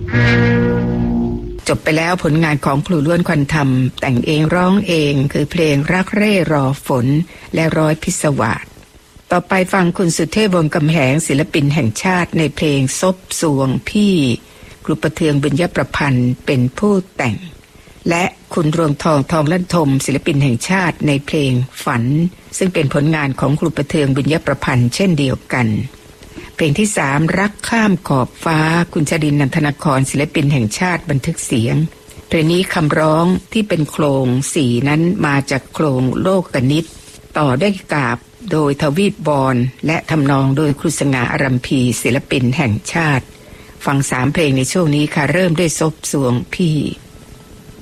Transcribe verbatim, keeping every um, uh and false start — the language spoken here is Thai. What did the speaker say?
จบไปแล้วผลงานของครูล้วนควันธรรมแต่งเองร้องเองคือเพลงรักเร่รอฝนและร้อยพิศวาสต่อไปฟังคุณสุเทพ วงศ์กำแหงศิลปินแห่งชาติในเพลงซบสวงพี่ครูประเทืองบุญยประพันธ์เป็นผู้แต่งและคุณรวงทองทองลั่นทมศิลปินแห่งชาติในเพลงฝันซึ่งเป็นผลงานของครูประเทืองบุญยประพันธ์เช่นเดียวกันเพลงที่สามรักข้ามขอบฟ้าคุณชดินทร์ นันทนครศิลปินแห่งชาติบันทึกเสียงเพลงนี้คำร้องที่เป็นโครงสี่นั้นมาจากโครงโลกนิตต่อด้วยกาบโดยทวีปบอลและทำนองโดยครูสง่าอารัมพีศิลปินแห่งชาติฟังสามเพลงในช่วงนี้ค่ะเริ่มด้วยซบสวงพี่